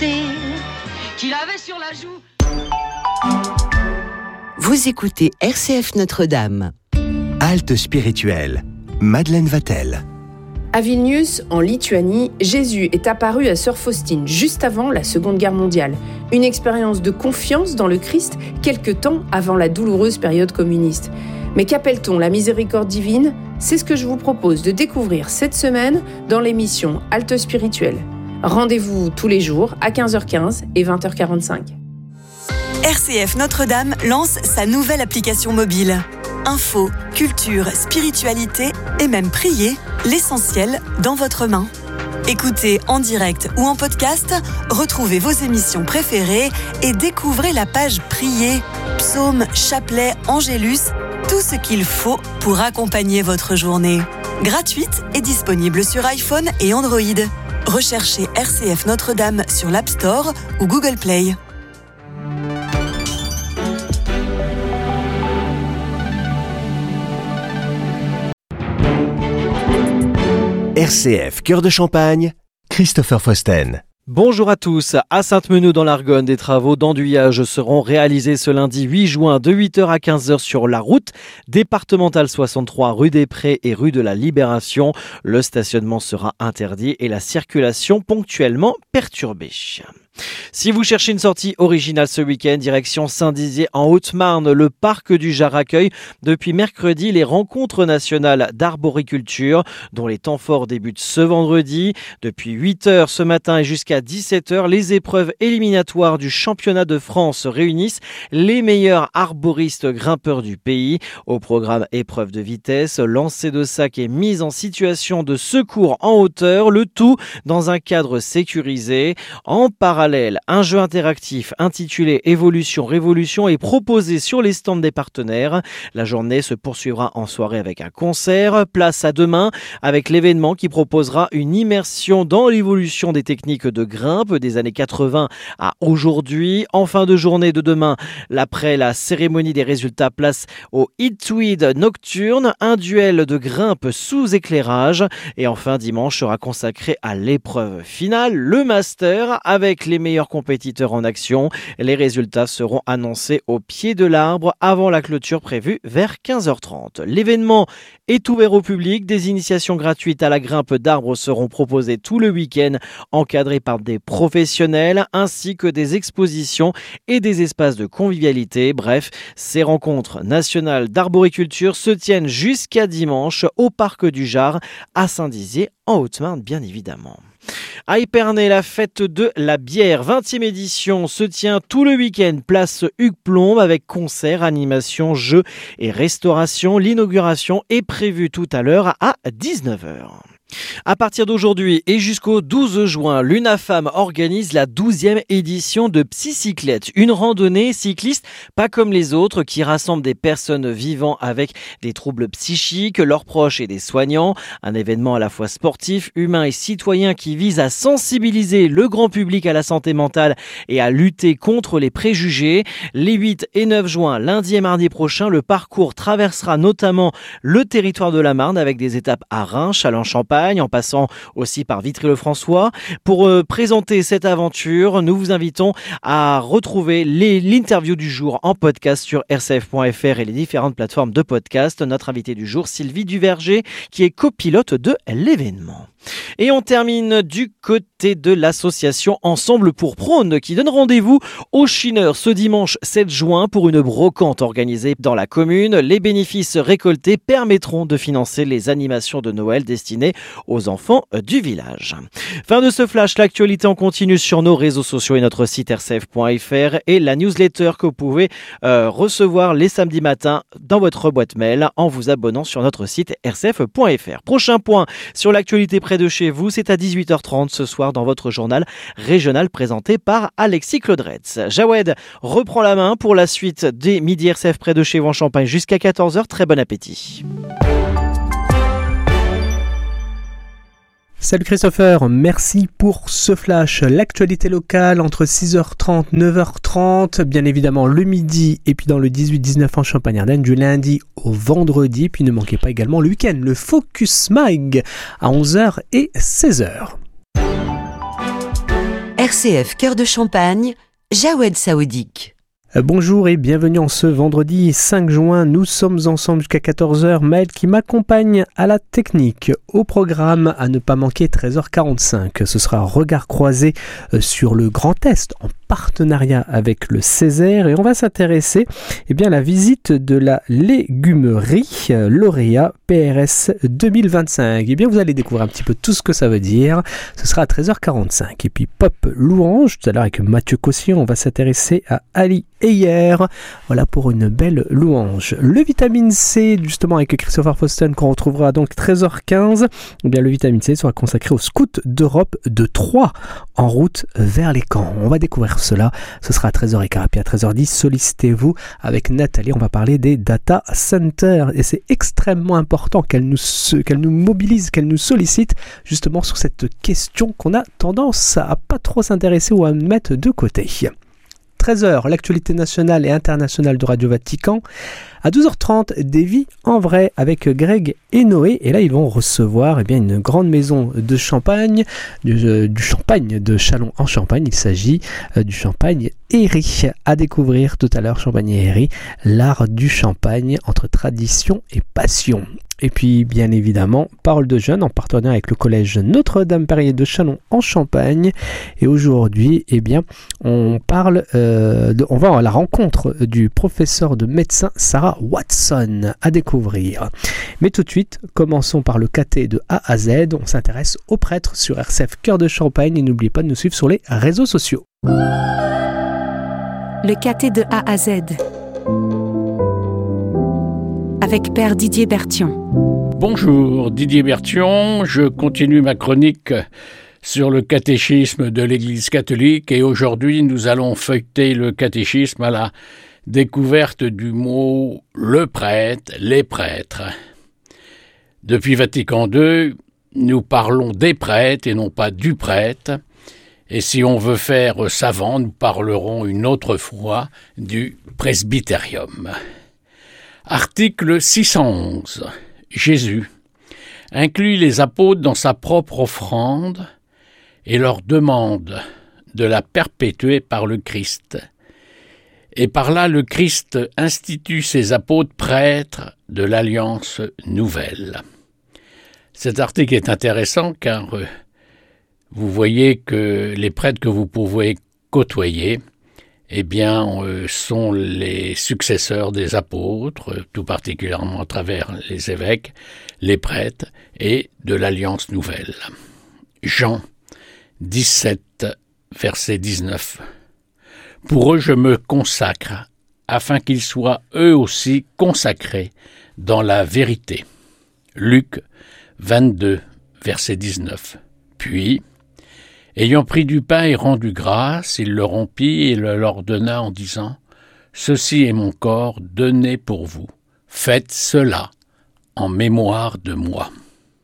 beauté qu'il avait sur la joue. Vous écoutez RCF Notre-Dame. Halte spirituelle. Madeleine Vatel. À Vilnius, en Lituanie, Jésus est apparu à sœur Faustine juste avant la Seconde Guerre mondiale. Une expérience de confiance dans le Christ quelque temps avant la douloureuse période communiste. Mais qu'appelle-t-on la miséricorde divine ? C'est ce que je vous propose de découvrir cette semaine dans l'émission Halte spirituelle. Rendez-vous tous les jours à 15h15 et 20h45. RCF Notre-Dame lance sa nouvelle application mobile. Info, culture, spiritualité et même prier, l'essentiel dans votre main. Écoutez en direct ou en podcast, retrouvez vos émissions préférées et découvrez la page Prier, psaumes, chapelets, angélus, tout ce qu'il faut pour accompagner votre journée. Gratuite et disponible sur iPhone et Android. Recherchez RCF Notre-Dame sur l'App Store ou Google Play. RCF Cœur de Champagne, Christopher Fausten. Bonjour à tous. À Sainte-Menehould dans l'Argonne, des travaux d'enduyage seront réalisés ce lundi 8 juin de 8h à 15h sur la route départementale 63 rue des Prés et rue de la Libération. Le stationnement sera interdit et la circulation ponctuellement perturbée. Si vous cherchez une sortie originale ce week-end, direction Saint-Dizier en Haute-Marne, le parc du Jard accueille depuis mercredi les rencontres nationales d'arboriculture dont les temps forts débutent ce vendredi. Depuis 8h ce matin et jusqu'à 17h, les épreuves éliminatoires du championnat de France réunissent les meilleurs arboristes grimpeurs du pays. Au programme épreuve de vitesse, lancer de sac et mise en situation de secours en hauteur, le tout dans un cadre sécurisé. En parallèle, un jeu interactif intitulé Évolution Révolution est proposé sur les stands des partenaires. La journée se poursuivra en soirée avec un concert. Place à demain avec l'événement qui proposera une immersion dans l'évolution des techniques de grimpe des années 80 à aujourd'hui. En fin de journée de demain, après la cérémonie des résultats, place au Hit-Tweed Nocturne, un duel de grimpe sous éclairage. Et enfin, dimanche sera consacré à l'épreuve finale, le Master, avec les meilleurs compétiteurs en action. Les résultats seront annoncés au pied de l'arbre avant la clôture prévue vers 15h30. L'événement est ouvert au public. Des initiations gratuites à la grimpe d'arbres seront proposées tout le week-end, encadrées par des professionnels, ainsi que des expositions et des espaces de convivialité. Bref, ces rencontres nationales d'arboriculture se tiennent jusqu'à dimanche au parc du Jard à Saint-Dizier en Haute-Marne, bien évidemment. À Épernay, la fête de la bière, 20e édition, se tient tout le week-end, place Hugues Plombe avec concerts, animations, jeux et restauration. L'inauguration est prévue tout à l'heure à 19h. À partir d'aujourd'hui et jusqu'au 12 juin, l'UNAFAM organise la 12e édition de Psycyclette, une randonnée cycliste pas comme les autres qui rassemble des personnes vivant avec des troubles psychiques, leurs proches et des soignants. Un événement à la fois sportif, humain et citoyen qui vise à sensibiliser le grand public à la santé mentale et à lutter contre les préjugés. Les 8 et 9 juin, lundi et mardi prochain, le parcours traversera notamment le territoire de la Marne avec des étapes à Reims, Châlons-Champagne, en passant aussi par Vitry-le-François. Pour présenter cette aventure, nous vous invitons à retrouver l'interview du jour en podcast sur rcf.fr et les différentes plateformes de podcast. Notre invitée du jour, Sylvie Duverger, qui est copilote de l'événement. Et on termine du côté de l'association Ensemble pour Prône qui donne rendez-vous aux Chineurs ce dimanche 7 juin pour une brocante organisée dans la commune. Les bénéfices récoltés permettront de financer les animations de Noël destinées aux enfants du village. Fin de ce flash, l'actualité en continu sur nos réseaux sociaux et notre site rcf.fr et la newsletter que vous pouvez recevoir les samedis matins dans votre boîte mail en vous abonnant sur notre site rcf.fr. Prochain point sur l'actualité près de chez vous, c'est à 18h30 ce soir dans votre journal régional présenté par Alexis Claudretz. Jawed reprend la main pour la suite des Midi RCF près de chez vous en Champagne jusqu'à 14h. Très bon appétit. Salut Christopher, merci pour ce flash. L'actualité locale entre 6h30 et 9h30, bien évidemment le midi et puis dans le 18-19 en Champagne-Ardenne du lundi au vendredi. Puis ne manquez pas également le week-end, le Focus Mag à 11h et 16h. RCF Cœur de Champagne, Jawed Saoudik. Bonjour et bienvenue en ce vendredi 5 juin. Nous sommes ensemble jusqu'à 14h. Maël qui m'accompagne à la technique. Au programme, à ne pas manquer, 13h45. Ce sera Regard croisé sur le Grand Est en partenariat avec le Césaire. Et on va s'intéresser à la visite de la légumerie lauréat PRS 2025. Vous allez découvrir un petit peu tout ce que ça veut dire. Ce sera à 13h45. Et puis Pop Louange, tout à l'heure avec Mathieu Cossier, on va s'intéresser à Ali Heyer. Voilà pour une belle louange. Le vitamine C, justement avec Christopher Fausten, qu'on retrouvera donc 13h15. Le vitamine C sera consacré aux scouts d'Europe de Troyes en route vers les camps. On va découvrir cela. Ce sera à 13h15. Puis à 13h10, sollicitez-vous avec Nathalie. On va parler des data centers. Et c'est extrêmement important qu'elle nous mobilise, qu'elle nous sollicite justement sur cette question qu'on a tendance à pas trop s'intéresser ou à mettre de côté. 13h, l'actualité nationale et internationale de Radio Vatican. À 12h30, des vies en vrai avec Greg et Noé. Et là, ils vont recevoir une grande maison de champagne, du champagne de Châlons en Champagne. Il s'agit du champagne Herry. À découvrir tout à l'heure, champagne Herry, l'art du champagne entre tradition et passion. Et puis, bien évidemment, Parole de jeunes en partenariat avec le collège Notre-Dame-Périer de Châlons en Champagne. Et aujourd'hui, on parle, on va à la rencontre du professeur de médecin Sarah Watson à découvrir. Mais tout de suite, commençons par le caté de A à Z. On s'intéresse aux prêtres sur RCF Cœur de Champagne et n'oubliez pas de nous suivre sur les réseaux sociaux. Le caté de A à Z avec Père Didier Berthion. Bonjour, Didier Berthion. Je continue ma chronique sur le catéchisme de l'Église catholique et aujourd'hui nous allons feuilleter le catéchisme à la découverte du mot « le prêtre », les prêtres. Depuis Vatican II, nous parlons des prêtres et non pas du prêtre. Et si on veut faire savant, nous parlerons une autre fois du presbytérium. Article 611. Jésus inclut les apôtres dans sa propre offrande et leur demande de la perpétuer par le Christ. Et par là, le Christ institue ses apôtres prêtres de l'Alliance nouvelle. Cet article est intéressant car vous voyez que les prêtres que vous pouvez côtoyer sont les successeurs des apôtres, tout particulièrement à travers les évêques, les prêtres et de l'Alliance nouvelle. Jean 17, verset 19. Pour eux, je me consacre, afin qu'ils soient eux aussi consacrés dans la vérité. Luc 22, verset 19. Puis, ayant pris du pain et rendu grâce, il le rompit et le leur donna en disant « Ceci est mon corps donné pour vous. Faites cela en mémoire de moi. »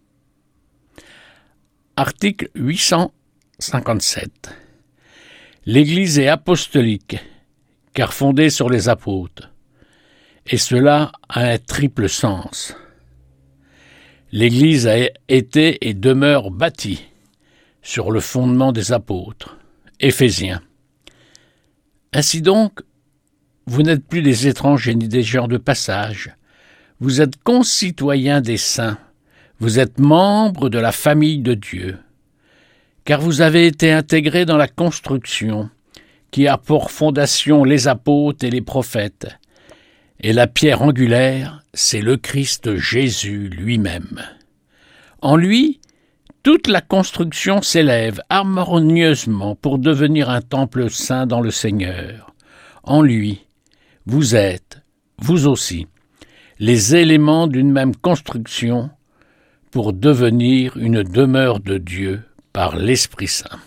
Article 857. L'Église est apostolique, car fondée sur les apôtres, et cela a un triple sens. L'Église a été et demeure bâtie sur le fondement des apôtres. Éphésiens. Ainsi donc, vous n'êtes plus des étrangers ni des gens de passage. Vous êtes concitoyens des saints. Vous êtes membres de la famille de Dieu. Car vous avez été intégrés dans la construction qui a pour fondation les apôtres et les prophètes. Et la pierre angulaire, c'est le Christ Jésus lui-même. En lui, toute la construction s'élève harmonieusement pour devenir un temple saint dans le Seigneur. En lui, vous êtes, vous aussi, les éléments d'une même construction pour devenir une demeure de Dieu par l'Esprit Saint.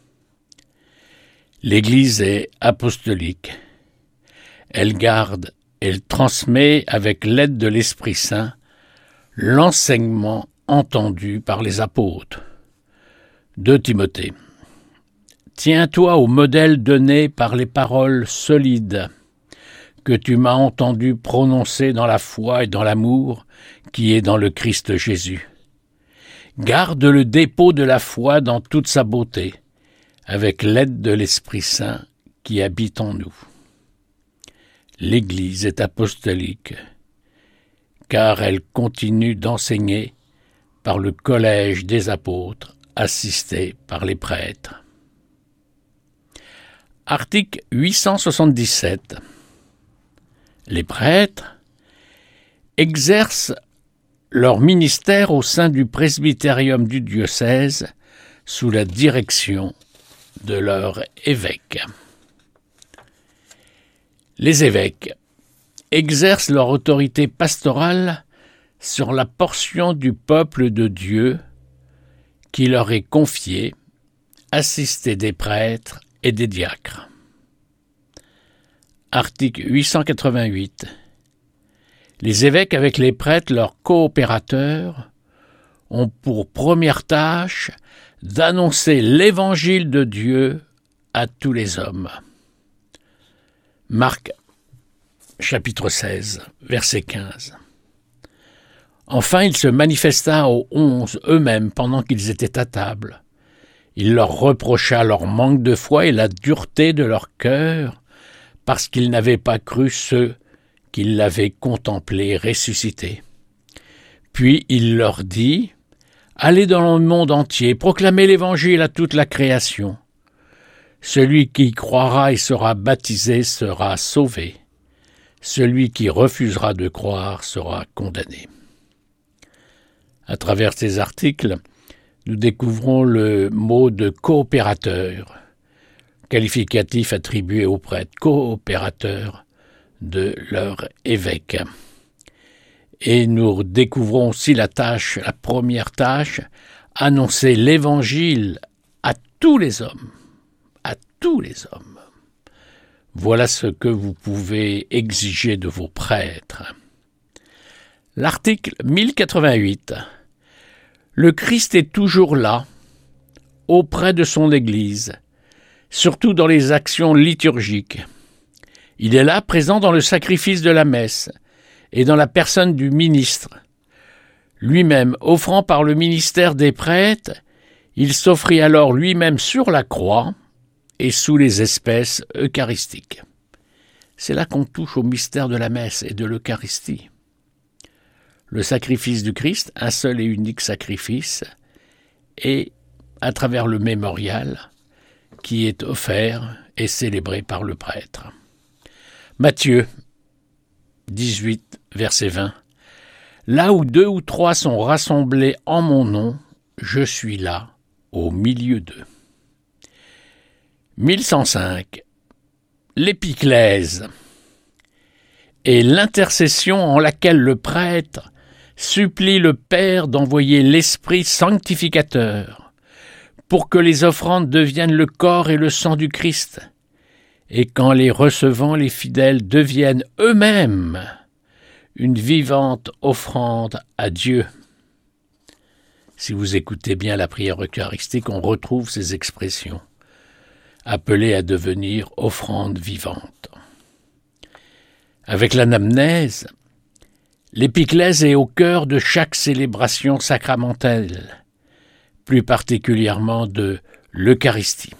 L'Église est apostolique. Elle garde, elle transmet avec l'aide de l'Esprit Saint l'enseignement entendu par les apôtres. 2 Timothée. Tiens-toi au modèle donné par les paroles solides que tu m'as entendu prononcer dans la foi et dans l'amour qui est dans le Christ Jésus. Garde le dépôt de la foi dans toute sa beauté, avec l'aide de l'Esprit Saint qui habite en nous. L'Église est apostolique, car elle continue d'enseigner par le collège des apôtres, assisté par les prêtres. Article 877. Les prêtres exercent leur ministère au sein du presbytérium du diocèse sous la direction de leur évêque. Les évêques exercent leur autorité pastorale sur la portion du peuple de Dieu qui leur est confiée, assistés des prêtres et des diacres. Article 888. Les évêques avec les prêtres, leurs coopérateurs, ont pour première tâche d'annoncer l'évangile de Dieu à tous les hommes. Marc, chapitre 16, verset 15. Enfin, il se manifesta aux 11 eux-mêmes pendant qu'ils étaient à table. Il leur reprocha leur manque de foi et la dureté de leur cœur, parce qu'ils n'avaient pas cru ceux qui l'avaient contemplé ressuscité. Puis il leur dit : « Allez dans le monde entier, proclamez l'Évangile à toute la création. Celui qui croira et sera baptisé sera sauvé. Celui qui refusera de croire sera condamné. » À travers ces articles, nous découvrons le mot de coopérateur, qualificatif attribué aux prêtres, coopérateurs de leur évêque. Et nous découvrons aussi la première tâche, annoncer l'Évangile à tous les hommes. À tous les hommes. Voilà ce que vous pouvez exiger de vos prêtres. L'article 1088. Le Christ est toujours là, auprès de son Église, surtout dans les actions liturgiques. Il est là, présent dans le sacrifice de la messe et dans la personne du ministre. Lui-même, offrant par le ministère des prêtres, il s'offrit alors lui-même sur la croix et sous les espèces eucharistiques. C'est là qu'on touche au mystère de la messe et de l'Eucharistie. Le sacrifice du Christ, un seul et unique sacrifice, et à travers le mémorial qui est offert et célébré par le prêtre. Matthieu 18, verset 20. Là où 2 ou 3 sont rassemblés en mon nom, je suis là, au milieu d'eux. 1105. L'épiclèse est l'intercession en laquelle le prêtre supplie le Père d'envoyer l'Esprit sanctificateur pour que les offrandes deviennent le corps et le sang du Christ, et qu'en les recevant, les fidèles deviennent eux-mêmes une vivante offrande à Dieu. Si vous écoutez bien la prière eucharistique, on retrouve ces expressions, appelées à devenir offrande vivante. Avec l'anamnèse, l'épiclèse est au cœur de chaque célébration sacramentelle, plus particulièrement de l'Eucharistie.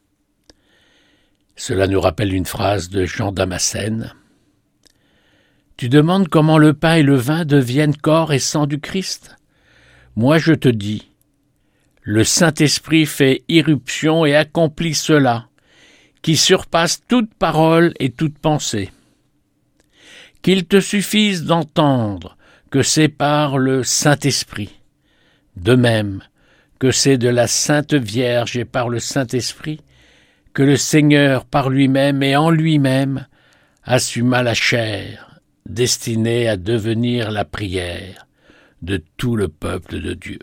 Cela nous rappelle une phrase de Jean Damascène. « Tu demandes comment le pain et le vin deviennent corps et sang du Christ ? Moi je te dis, le Saint-Esprit fait irruption et accomplit cela, qui surpasse toute parole et toute pensée. Qu'il te suffise d'entendre que c'est par le Saint-Esprit, de même que c'est de la Sainte Vierge et par le Saint-Esprit que le Seigneur par lui-même et en lui-même assuma la chair, destinée à devenir la prière de tout le peuple de Dieu. »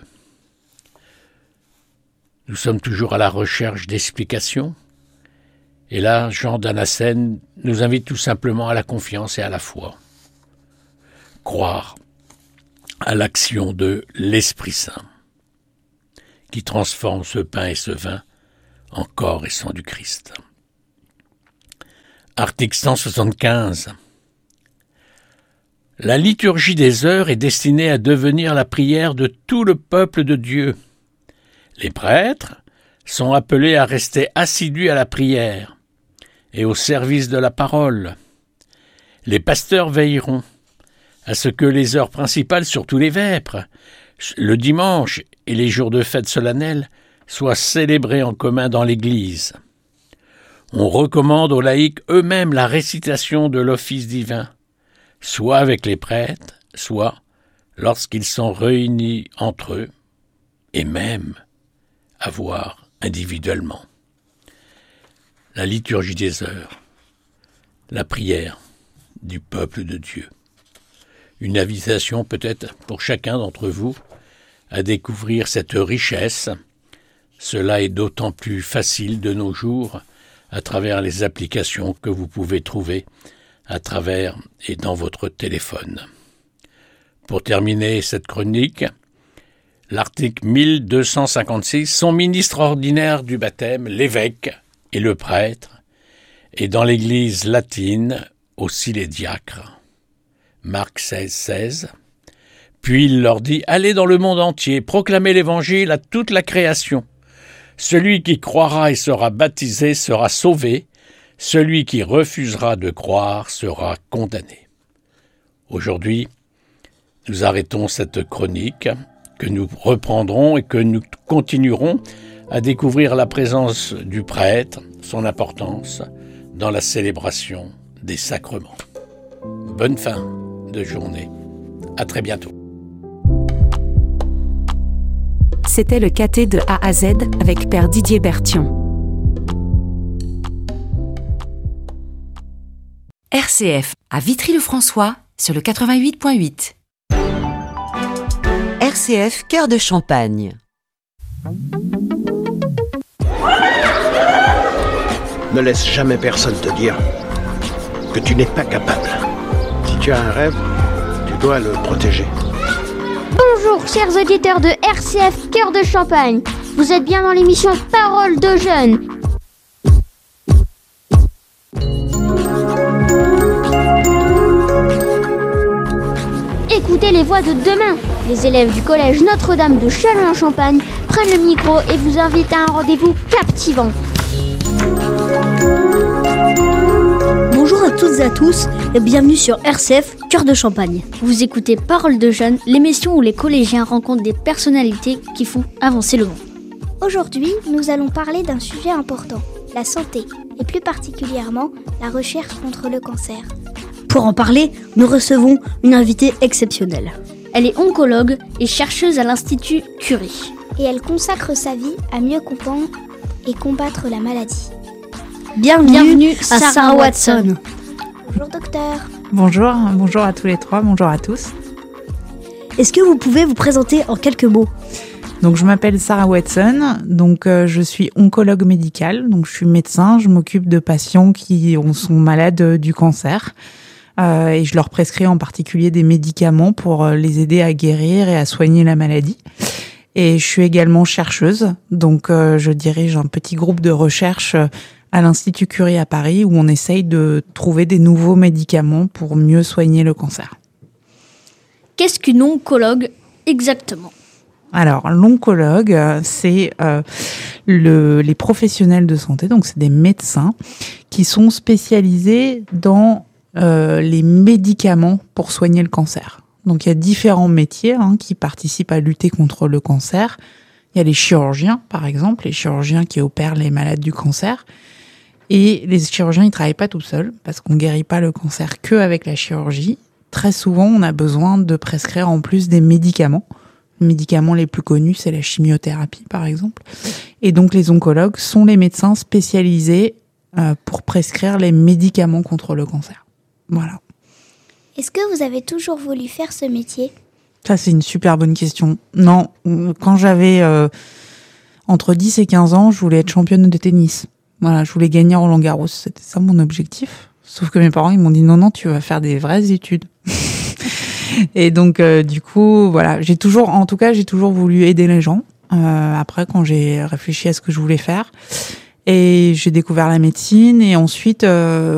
Nous sommes toujours à la recherche d'explications, et là, Jean Damascène nous invite tout simplement à la confiance et à la foi. Croire à l'action de l'Esprit Saint, qui transforme ce pain et ce vin en corps et sang du Christ. Article 175. La liturgie des heures est destinée à devenir la prière de tout le peuple de Dieu. Les prêtres sont appelés à rester assidus à la prière et au service de la parole. Les pasteurs veilleront à ce que les heures principales, surtout les vêpres, le dimanche et les jours de fête solennelle, soient célébrées en commun dans l'Église. On recommande aux laïcs eux-mêmes la récitation de l'office divin, soit avec les prêtres, soit lorsqu'ils sont réunis entre eux, et même à voir individuellement. La liturgie des heures, la prière du peuple de Dieu. Une invitation peut-être pour chacun d'entre vous à découvrir cette richesse. Cela est d'autant plus facile de nos jours à travers les applications que vous pouvez trouver à travers et dans votre téléphone. Pour terminer cette chronique, l'article 1256, son ministre ordinaire du baptême, l'évêque et le prêtre, et dans l'Église latine aussi les diacres. Marc 16, 16. Puis il leur dit « Allez dans le monde entier, proclamez l'Évangile à toute la création. Celui qui croira et sera baptisé sera sauvé, celui qui refusera de croire sera condamné. » Aujourd'hui, nous arrêtons cette chronique que nous reprendrons et que nous continuerons à découvrir la présence du prêtre, son importance dans la célébration des sacrements. Bonne fin de journée. À très bientôt. C'était le caté de A à Z avec Père Didier Berthion. RCF à Vitry-le-François sur le 88.8. RCF Cœur de Champagne. Ne laisse jamais personne te dire que tu n'es pas capable. Si tu as un rêve, tu dois le protéger. Bonjour chers auditeurs de RCF Cœur de Champagne. Vous êtes bien dans l'émission Parole de jeunes. Écoutez les voix de demain. Les élèves du collège Notre-Dame de Châlons-en-Champagne prennent le micro et vous invitent à un rendez-vous captivant. Bonjour à toutes et à tous et bienvenue sur RCF Cœur de Champagne. Vous écoutez Parole de jeunes, l'émission où les collégiens rencontrent des personnalités qui font avancer le monde. Aujourd'hui, nous allons parler d'un sujet important, la santé, et plus particulièrement la recherche contre le cancer. Pour en parler, nous recevons une invitée exceptionnelle. Elle est oncologue et chercheuse à l'Institut Curie. Et elle consacre sa vie à mieux comprendre et combattre la maladie. Bienvenue à Sarah Watson. Bonjour docteur. Bonjour à tous les trois, bonjour à tous. Est-ce que vous pouvez vous présenter en quelques mots ? Donc je m'appelle Sarah Watson, je suis oncologue médicale, donc je suis médecin, je m'occupe de patients qui sont malades du cancer et je leur prescris en particulier des médicaments pour les aider à guérir et à soigner la maladie. Et je suis également chercheuse, donc je dirige un petit groupe de recherche à l'Institut Curie à Paris où on essaye de trouver des nouveaux médicaments pour mieux soigner le cancer. Qu'est-ce qu'une oncologue exactement ? Alors, l'oncologue, c'est les professionnels de santé, donc c'est des médecins qui sont spécialisés dans les médicaments pour soigner le cancer. Donc, il y a différents métiers qui participent à lutter contre le cancer. Il y a les chirurgiens, par exemple, les chirurgiens qui opèrent les malades du cancer. Et les chirurgiens, ils travaillent pas tout seuls parce qu'on guérit pas le cancer que avec la chirurgie. Très souvent, on a besoin de prescrire en plus des médicaments. Les médicaments les plus connus, c'est la chimiothérapie, par exemple. Et donc, les oncologues sont les médecins spécialisés pour prescrire les médicaments contre le cancer. Voilà. Est-ce que vous avez toujours voulu faire ce métier ? Ça, c'est une super bonne question. Non, quand j'avais entre 10 et 15 ans, je voulais être championne de tennis. Voilà, je voulais gagner Roland-Garros. C'était ça mon objectif. Sauf que mes parents, ils m'ont dit non, tu vas faire des vraies études. Et donc, du coup, voilà, j'ai toujours voulu aider les gens. Après, quand j'ai réfléchi à ce que je voulais faire, et j'ai découvert la médecine, et ensuite,